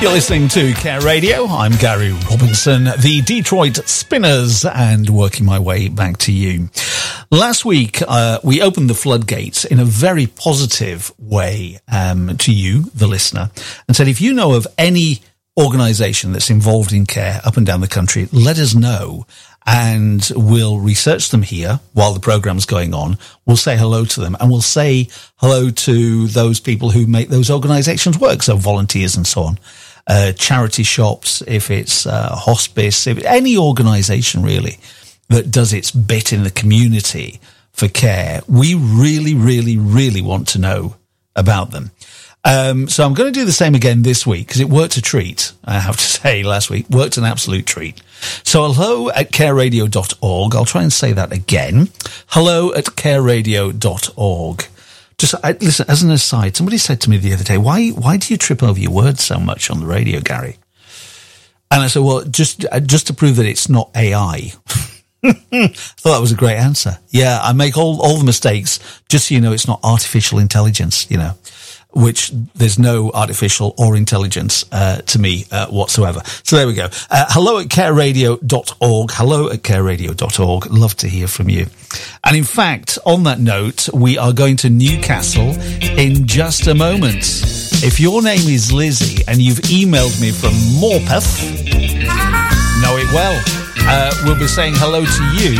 You're listening to Care Radio. I'm Gary Robinson, the Detroit Spinners, and working my way back to you. Last week, we opened the floodgates in a very positive way to you, the listener, and said if you know of any organisation that's involved in care up and down the country, let us know. And we'll research them here while the program's going on. We'll say hello to them, and we'll say hello to those people who make those organisations work, so volunteers and so on. Charity shops, if it's hospice, if any organisation really that does its bit in the community for care, we really, really, really want to know about them. So I'm going to do the same again this week because it worked a treat, I have to say, last week. Worked an absolute treat. So hello at careradio.org. I'll try and say that again. Hello at careradio.org. Just listen, as an aside, somebody said to me the other day, why do you trip over your words so much on the radio, Gary? And I said, well, just to prove that it's not AI. I thought that was a great answer. Yeah, I make all the mistakes, just so you know it's not artificial intelligence, you know, which there's no artificial or intelligence to me whatsoever. So there we go. Hello at careradio.org. Hello at careradio.org. Love to hear from you. And in fact, on that note, we are going to Newcastle in just a moment. If your name is Lizzie and you've emailed me from Morpeth, know it well. We'll be saying hello to you